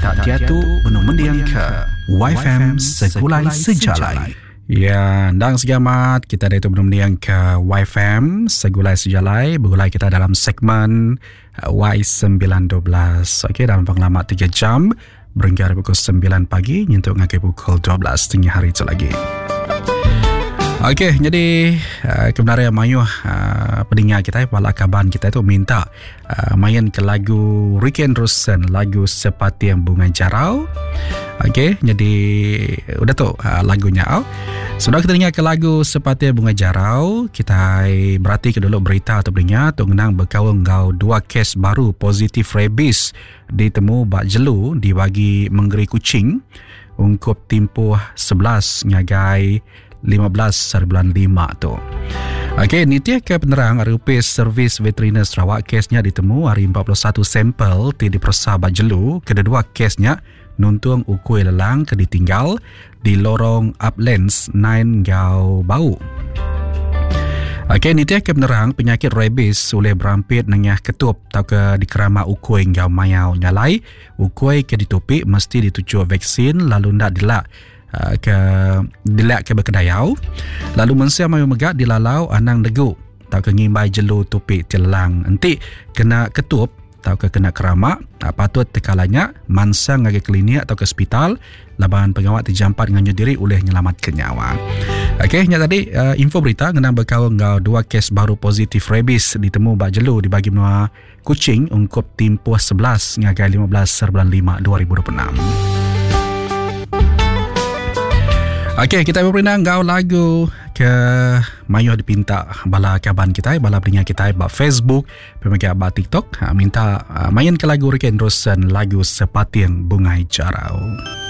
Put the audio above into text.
tak diatur penuh mendiang ke YFM Segulai Sejalai. Ya, dan segamat kita ada itu belum yang ke YFM Segulai Sejalai. Bergulai kita dalam segmen Y912. Okey, dalam pengalaman 3 jam berhingga pukul 9 pagi nyentuh ngakai pukul 12 tengah hari itu lagi. Okey, jadi kebenaran Mayu pendengar kita, kepala kaban kita itu minta main ke lagu Ricky and Rosen, lagu Seperti yang Bunga Jarau. Okey, jadi udah tu lagunya. Sudah kita dengar ke lagu Seperti yang Bunga Jarau, kita berarti ke dulu berita atau pendengar tu ngenang berkawal ngau 2 kes baru positif rabies ditemu bak jelu dibagi menggeri kucing ungkup timpuh 11 ngagai 15 bulan 5 tu. Okey, Nitya ke penerang Arupis Servis Veteriner Sarawak kesnya ditemu hari 41 sampel diperiksa bajelu. Kedua kesnya nuntung ukui lelang ke ditinggal di lorong Uplands 9 Gau Bau. Okey, Nitya ke penerang penyakit rabies oleh berampit nengah ketup atau ke dikerama ukui Gau Mayau nyalai. Ukui ke ditupik mesti dituju vaksin lalu ndak dilak ke berkedayau lalu mensia mayu megak dilalau anang degu tau ke ngimbai jelu tupik telang enti kena ketup tau ke kena keramak patut tekalanya mansa ngagi klinik atau ke hospital laban pengawat dijampat dengan diri oleh nyelamatkan nyawa. Okey, nya tadi info berita ngenang berkawal ngau 2 kes baru positif rabies ditemu bak jelu dibagi menua kucing ungkup timpuh 11 ngagai 15 bulan 5 2026. Okey, kita berinang gau lagu ke Mayu dipinta bala kaban kita, bala pendengar kita bak Facebook, pemegang bak TikTok, minta main ke lagu Ricky and Rosen, lagu Seperti yang Bunga Jarau.